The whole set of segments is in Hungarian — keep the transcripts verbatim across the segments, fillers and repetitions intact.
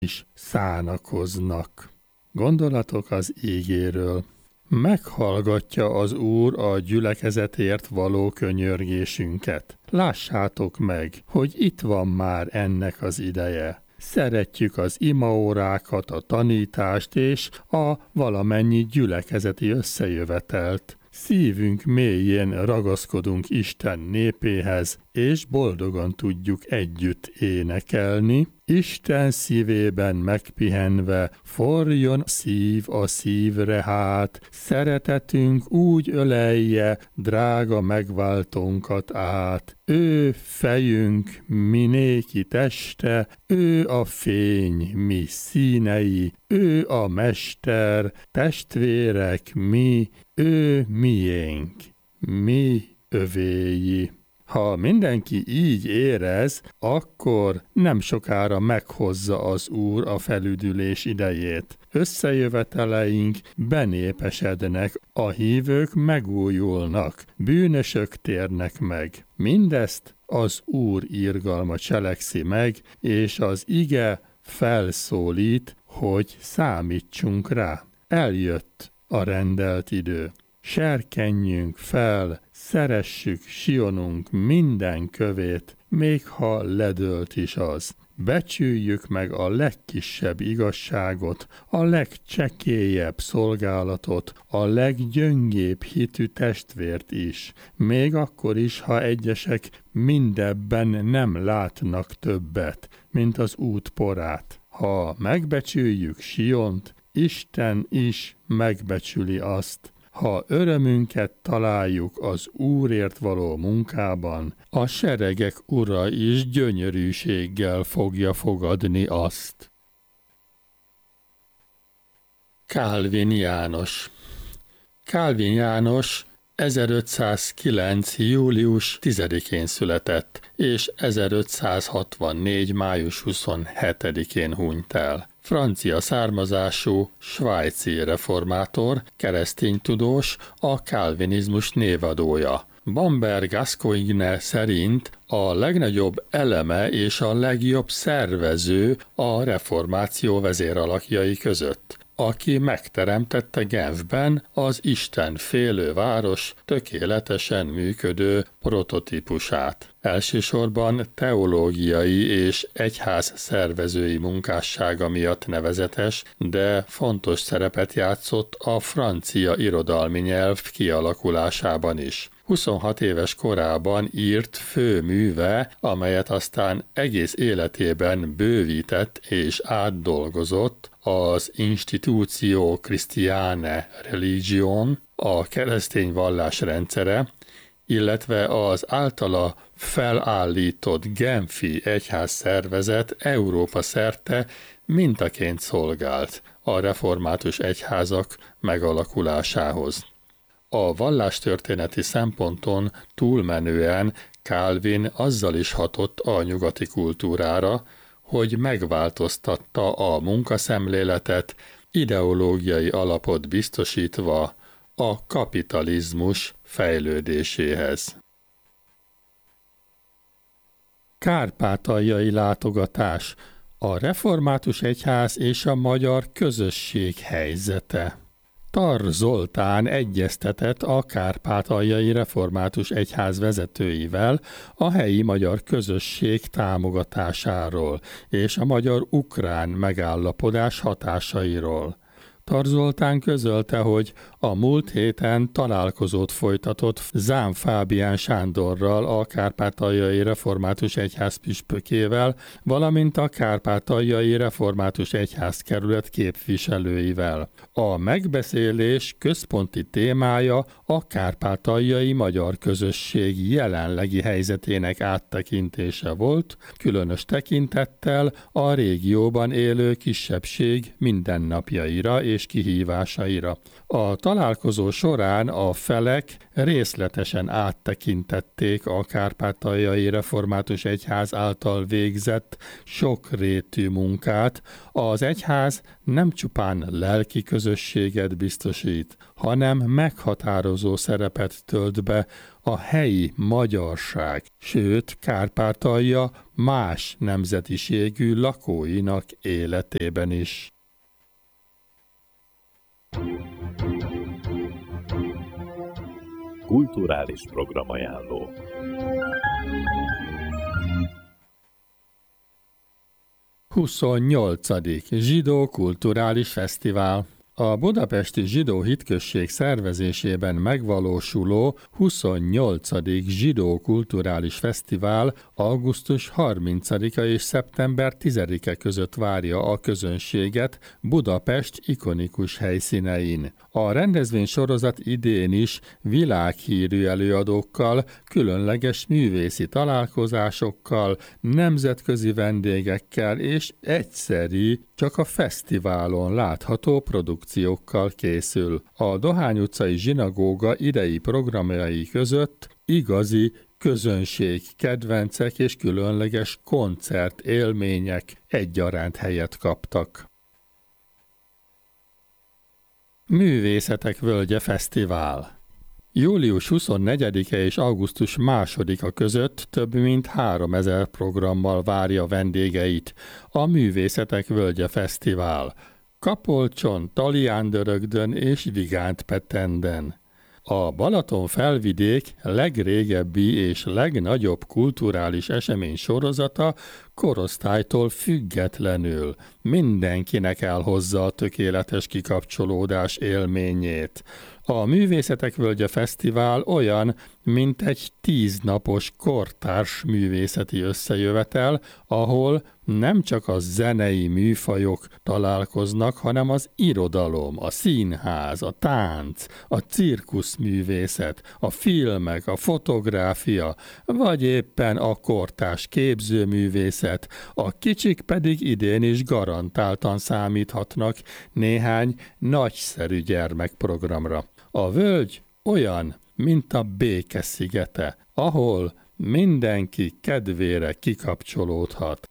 is szánakoznak. Gondolatok az ígéről. Meghallgatja az Úr a gyülekezetért való könyörgésünket. Lássátok meg, hogy itt van már ennek az ideje. Szeretjük az imaórákat, a tanítást és a valamennyi gyülekezeti összejövetelt. Szívünk mélyén ragaszkodunk Isten népéhez, és boldogan tudjuk együtt énekelni. Isten szívében megpihenve, forjon szív a szívre hát, szeretetünk úgy ölelje drága megváltónkat át. Ő fejünk, mi néki teste, ő a fény, mi színei, ő a mester, testvérek mi, ő miénk, mi övéi. Ha mindenki így érez, akkor nem sokára meghozza az Úr a felüdülés idejét. Összejöveteleink benépesednek, a hívők megújulnak, bűnösök térnek meg. Mindezt az Úr irgalma cselekszi meg, és az ige felszólít, hogy számítsunk rá. Eljött a rendelt idő. Serkenjünk fel, szeressük Sionunk minden kövét, még ha ledölt is az. Becsüljük meg a legkisebb igazságot, a legcsekélyebb szolgálatot, a leggyöngébb hitű testvért is, még akkor is, ha egyesek mindebben nem látnak többet, mint az út porát. Ha megbecsüljük Siont, Isten is megbecsüli azt. Ha örömünket találjuk az Úrért való munkában, a seregek Ura is gyönyörűséggel fogja fogadni azt. Kálvin János Kálvin János ezerötszázkilenc. július tizedikén született, és ezerötszázhatvannégy. május huszonhetedikén hunyt el. Francia származású, svájci reformátor, keresztény tudós, a kálvinizmus névadója. Bamberg Gascoigne szerint a legnagyobb eleme és a legjobb szervező a reformáció vezéralakjai között, aki megteremtette Genfben az Isten félő város tökéletesen működő prototípusát. Elsősorban teológiai és egyház szervezői munkássága miatt nevezetes, de fontos szerepet játszott a francia irodalmi nyelv kialakulásában is. huszonhat éves korában írt főműve, amelyet aztán egész életében bővített és átdolgozott, az Institutio Christiane Religion, a keresztény vallás rendszere, illetve az általa felállított Genfi egyházszervezet Európa szerte mintaként szolgált a református egyházak megalakulásához. A vallástörténeti szemponton túlmenően Calvin azzal is hatott a nyugati kultúrára, hogy megváltoztatta a munkaszemléletet, ideológiai alapot biztosítva a kapitalizmus fejlődéséhez. Kárpátaljai látogatás, a református egyház és a magyar közösség helyzete. Tar Zoltán egyeztetett a kárpátaljai református egyház vezetőivel a helyi magyar közösség támogatásáról és a magyar-ukrán megállapodás hatásairól. Tar Zoltán közölte, hogy a múlt héten találkozót folytatott Zám Fábián Sándorral, a kárpátaljai református egyház püspökével, valamint a kárpátaljai református egyházkerület képviselőivel. A megbeszélés központi témája a kárpátaljai magyar közösség jelenlegi helyzetének áttekintése volt, különös tekintettel a régióban élő kisebbség mindennapjaira és és kihívásaira. A találkozó során a felek részletesen áttekintették a Kárpátaljai Református Egyház által végzett sokrétű munkát. Az egyház nem csupán lelki közösséget biztosít, hanem meghatározó szerepet tölt be a helyi magyarság, sőt Kárpátalja más nemzetiségű lakóinak életében is. Kulturális programajánló. huszonnyolcadik Zsidó Kulturális Fesztivál. A Budapesti Zsidó Hitközség szervezésében megvalósuló huszonnyolcadik Zsidó Kulturális Fesztivál augusztus harmincadika és szeptember tizedike között várja a közönséget Budapest ikonikus helyszínein. A rendezvénysorozat idén is világhírű előadókkal, különleges művészi találkozásokkal, nemzetközi vendégekkel és egyszeri, csak a fesztiválon látható produkciókkal készül. A Dohány utcai zsinagóga idei programjai között igazi közönség, kedvencek és különleges koncert élmények egyaránt helyet kaptak. Művészetek Völgye Fesztivál. július huszonnegyedike és augusztus másodika között több mint háromezer programmal várja vendégeit a Művészetek Völgye Fesztivál Kapolcson, Talián-Dörögdön és Vigánt-Petenden. A Balaton felvidék legrégebbi és legnagyobb kulturális esemény sorozata korosztálytól függetlenül mindenkinek elhozza a tökéletes kikapcsolódás élményét. A Művészetek Völgye Fesztivál olyan, mint egy tíznapos kortárs művészeti összejövetel, ahol nem csak a zenei műfajok találkoznak, hanem az irodalom, a színház, a tánc, a cirkuszművészet, a filmek, a fotográfia, vagy éppen a kortárs képzőművészet, a kicsik pedig idén is garantáltan számíthatnak néhány nagyszerű gyermekprogramra. A völgy olyan, mint a béke szigete, ahol mindenki kedvére kikapcsolódhat.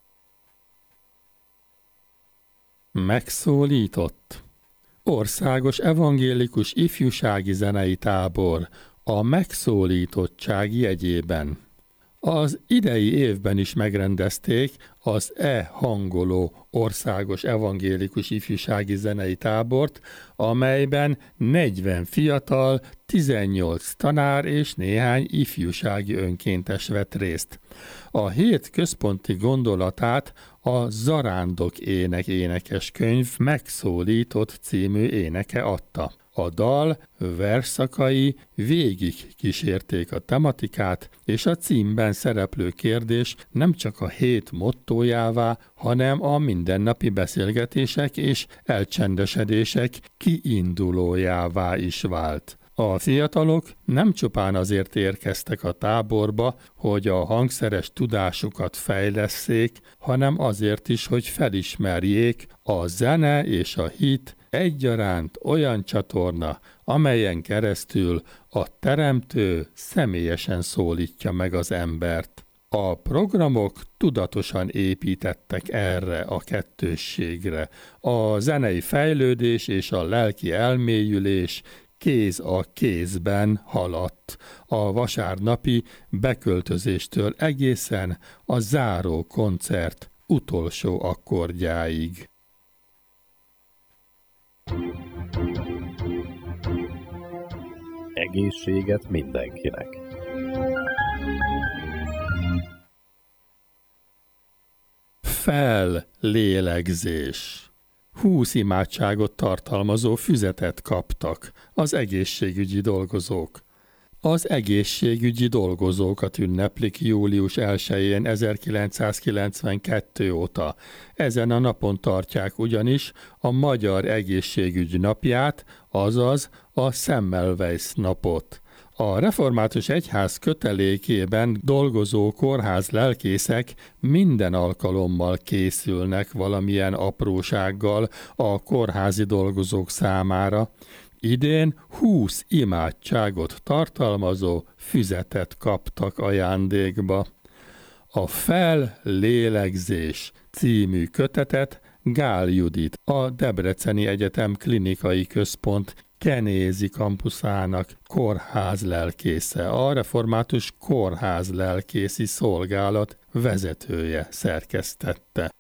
Megszólított. Országos evangélikus ifjúsági zenei tábor a megszólítottság jegyében. Az idei évben is megrendezték az e-hangoló országos evangélikus ifjúsági zenei tábort, amelyben negyven fiatal, tizennyolc tanár és néhány ifjúsági önkéntes vett részt. A hét központi gondolatát a Zarándok ének énekeskönyv Megszólított című éneke adta. A dal versszakai végig kísérték a tematikát, és a címben szereplő kérdés nem csak a hét mottójává, hanem a mindennapi beszélgetések és elcsendesedések kiindulójává is vált. A fiatalok nem csupán azért érkeztek a táborba, hogy a hangszeres tudásukat fejlesszék, hanem azért is, hogy felismerjék, a zene és a hit egyaránt olyan csatorna, amelyen keresztül a Teremtő személyesen szólítja meg az embert. A programok tudatosan építettek erre a kettősségre. A zenei fejlődés és a lelki elmélyülés kéz a kézben haladt, a vasárnapi beköltözéstől egészen a záró koncert utolsó akkordjáig. Egészséget mindenkinek! Fellélegzés. Húsz imádságot tartalmazó füzetet kaptak az egészségügyi dolgozók. Az egészségügyi dolgozókat ünneplik július elsején ezerkilencszázkilencvenkettő óta. Ezen a napon tartják ugyanis a Magyar Egészségügy napját, azaz a Semmelweis napot. A református egyház kötelékében dolgozó kórház lelkészek minden alkalommal készülnek valamilyen aprósággal a kórházi dolgozók számára. Idén húsz imádságot tartalmazó füzetet kaptak ajándékba. A Fellélegzés című kötetet Gál Judit, a Debreceni Egyetem Klinikai Központ Kenézi kampuszának kórházlelkésze, a református kórházlelkészi szolgálat vezetője szerkesztette.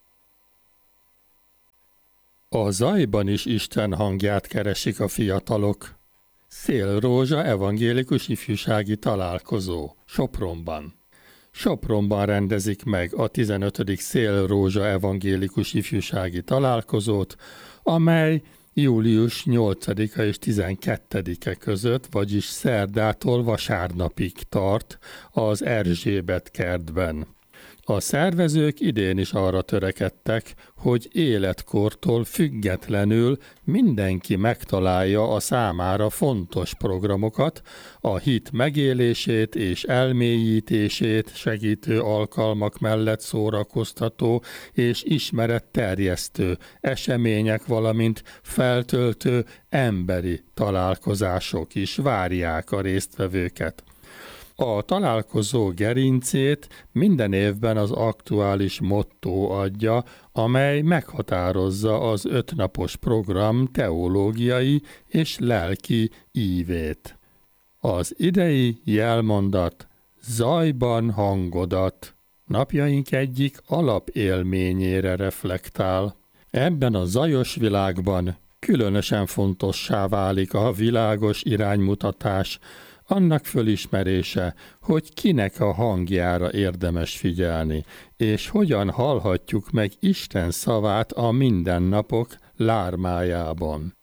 A zajban is Isten hangját keresik a fiatalok. Szélrózsa evangélikus ifjúsági találkozó Sopronban. Sopronban rendezik meg a tizenötödik Szélrózsa evangélikus ifjúsági találkozót, amely július nyolcadika és tizenkettedike között, vagyis szerdától vasárnapig tart az Erzsébet kertben. A szervezők idén is arra törekedtek, hogy életkortól függetlenül mindenki megtalálja a számára fontos programokat, a hit megélését és elmélyítését segítő alkalmak mellett szórakoztató és ismeretterjesztő események, valamint feltöltő emberi találkozások is várják a résztvevőket. A találkozó gerincét minden évben az aktuális motto adja, amely meghatározza az ötnapos program teológiai és lelki ívét. Az idei jelmondat zajban hangodat napjaink egyik alapélményére reflektál. Ebben a zajos világban különösen fontossá válik a világos iránymutatás, annak fölismerése, hogy kinek a hangjára érdemes figyelni, és hogyan hallhatjuk meg Isten szavát a mindennapok lármájában.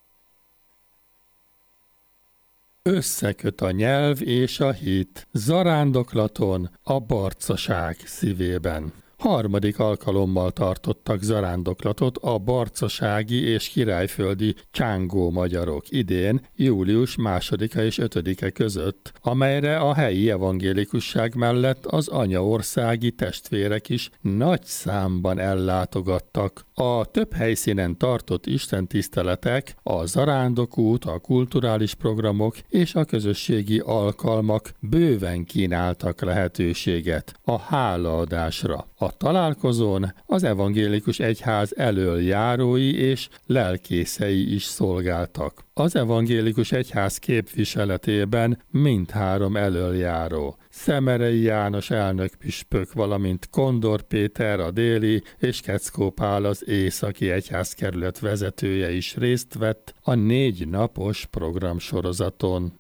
Összeköt a nyelv és a hit, zarándoklaton, a barcaság szívében. Harmadik alkalommal tartottak zarándoklatot a barcasági és királyföldi csángó magyarok idén, július másodika és ötödike között, amelyre a helyi evangélikusság mellett az anyaországi testvérek is nagy számban ellátogattak. A több helyszínen tartott istentiszteletek, a zarándokút, a kulturális programok és a közösségi alkalmak bőven kínáltak lehetőséget a hálaadásra. A találkozón az evangélikus egyház elöljárói és lelkészei is szolgáltak. Az evangélikus egyház képviseletében mindhárom elöljáró, Szemerei János elnökpüspök, valamint Kondor Péter a déli és Keckó Pál az északi egyházkerület vezetője is részt vett a négy napos programsorozaton.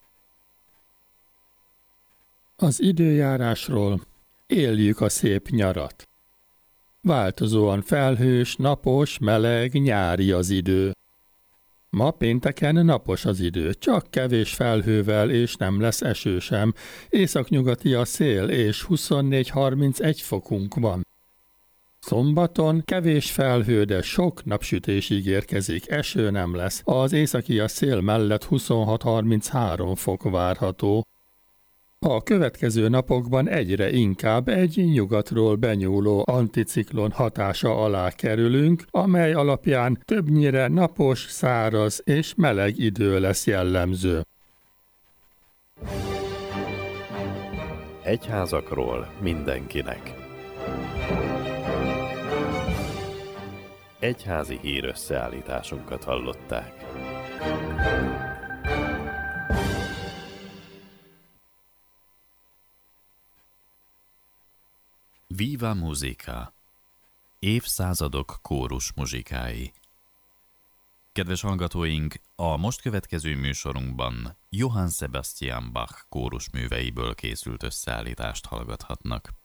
Az időjárásról: éljük a szép nyarat. Változóan felhős, napos, meleg, nyári az idő. Ma pénteken napos az idő, csak kevés felhővel, és nem lesz eső sem. Északnyugati a szél, és huszonnégy-harmincegy fokunk van. Szombaton kevés felhő, de sok napsütés ígérkezik, eső nem lesz. Az északi a szél mellett huszonhat-harminchárom fok várható. A következő napokban egyre inkább egy nyugatról benyúló anticiklon hatása alá kerülünk, amely alapján többnyire napos, száraz és meleg idő lesz jellemző. Egyházakról mindenkinek. Egyházi hírösszeállításunkat hallották. Viva Musica. Évszázadok kórus muzsikái. Kedves hallgatóink, a most következő műsorunkban Johann Sebastian Bach kórusműveiből készült összeállítást hallgathatnak.